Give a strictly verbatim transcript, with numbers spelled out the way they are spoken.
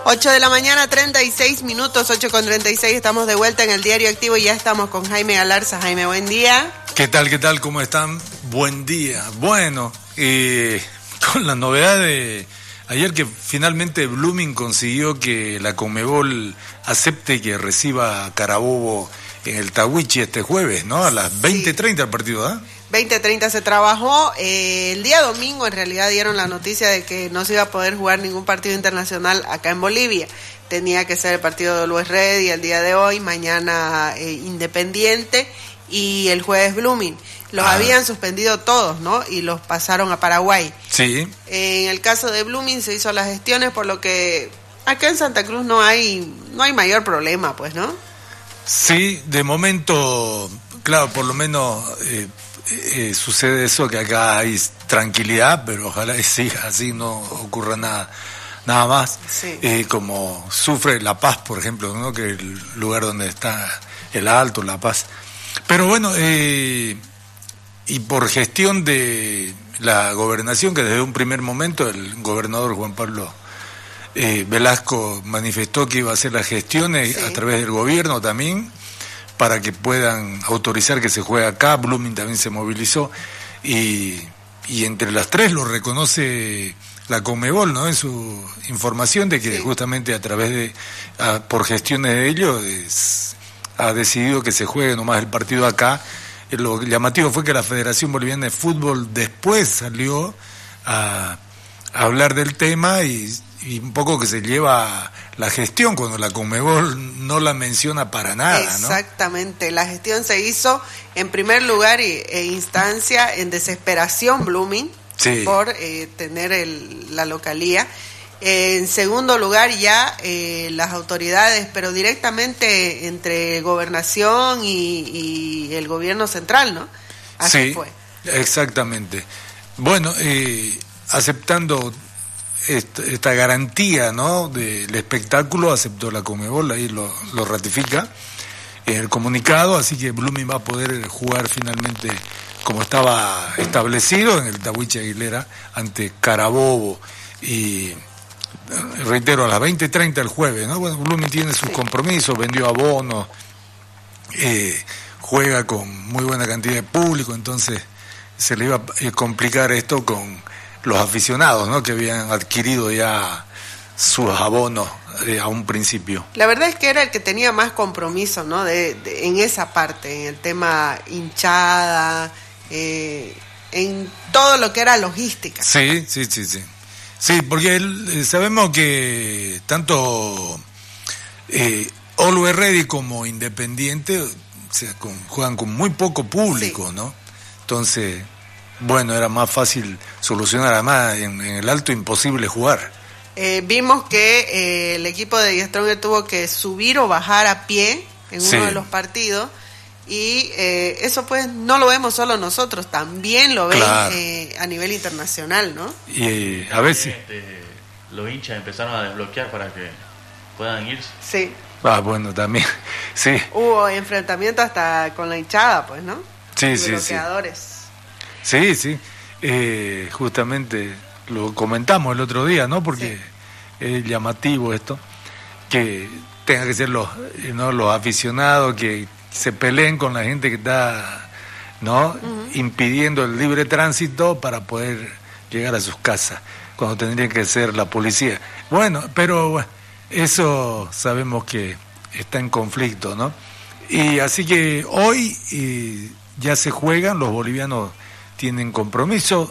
ocho de la mañana, treinta y seis minutos, ocho con treinta y seis, estamos de vuelta en el Diario Activo y ya estamos con Jaime Galarza. Jaime, buen día. ¿Qué tal, qué tal? ¿Cómo están? Buen día. Bueno, eh, con la novedad de ayer que finalmente Blooming consiguió que la Conmebol acepte que reciba a Carabobo en el Tahuichi este jueves, ¿no? A las veinte treinta el partido, ¿ah? ¿eh? veinte treinta se trabajó, eh, el día domingo en realidad dieron la noticia de que no se iba a poder jugar ningún partido internacional acá en Bolivia, tenía que ser el partido de Luis Ready el día de hoy, mañana eh, Independiente y el jueves Blooming. Los ah. habían suspendido todos, ¿no? Y los pasaron a Paraguay. Sí. Eh, en el caso de Blooming se hizo las gestiones, por lo que acá en Santa Cruz no hay, no hay mayor problema, pues, ¿no? Sí, de momento, claro, por lo menos... Eh, Eh, sucede eso, que acá hay tranquilidad, pero ojalá y siga así, no ocurra nada nada más. Sí. Eh, como sufre La Paz, por ejemplo, ¿no? Que el lugar donde está el Alto, La Paz. Pero bueno, eh, y por gestión de la gobernación, que desde un primer momento el gobernador Juan Pablo eh, Velasco manifestó que iba a hacer las gestiones, sí, a través del gobierno también, para que puedan autorizar que se juegue acá. Blooming también se movilizó y, y entre las tres lo reconoce la Conmebol, ¿no? En su información de que sí, justamente a través de, a, por gestiones de ellos, es, ha decidido que se juegue nomás el partido acá. Lo llamativo fue que la Federación Boliviana de Fútbol después salió a, a hablar del tema y, y un poco que se lleva la gestión cuando la Conmebol no la menciona para nada, ¿no? Exactamente, la gestión se hizo en primer lugar e, e instancia en desesperación Blooming, sí, por eh, tener el, la localía. Eh, en segundo lugar ya eh, las autoridades, pero directamente entre gobernación y, y el gobierno central, ¿no? Así sí, fue. Exactamente. Bueno, eh, aceptando Esta, esta garantía, ¿no?, del espectáculo, aceptó la Conmebol, ahí lo, lo ratifica en el comunicado, así que Blooming va a poder jugar finalmente como estaba establecido en el Tahuichi Aguilera ante Carabobo y reitero a las veinte treinta el jueves, ¿no? Bueno, Blooming tiene sus compromisos, vendió abonos, eh, juega con muy buena cantidad de público, entonces se le iba a complicar esto con los aficionados, ¿no?, que habían adquirido ya sus abonos eh, a un principio. La verdad es que era el que tenía más compromiso, ¿no?, de, de, en esa parte, en el tema hinchada, eh, en todo lo que era logística. Sí, sí, sí, sí. Sí, porque el, eh, sabemos que tanto eh, Always Ready como Independiente, o sea, con, juegan con muy poco público, sí, ¿no? Entonces, bueno, era más fácil solucionar, además en, en el Alto imposible jugar. Eh, vimos que eh, el equipo de Die Stronger tuvo que subir o bajar a pie en uno, sí, de los partidos y eh, eso pues no lo vemos solo nosotros, también lo ven, claro, eh, a nivel internacional, ¿no? Y eh, a veces este, los hinchas empezaron a desbloquear para que puedan irse. Sí. Ah, bueno, también, sí. Hubo enfrentamiento hasta con la hinchada, pues, ¿no? Sí, Los sí, bloqueadores. sí. Sí, sí, eh, justamente lo comentamos el otro día, ¿no? Porque sí, es llamativo esto, que tengan que ser los, ¿no?, los aficionados que se peleen con la gente que está, ¿no?, uh-huh, impidiendo el libre tránsito para poder llegar a sus casas, cuando tendría que ser la policía. Bueno, pero bueno, eso sabemos que está en conflicto, ¿no? Y así que hoy y ya se juegan, los bolivianos tienen compromiso,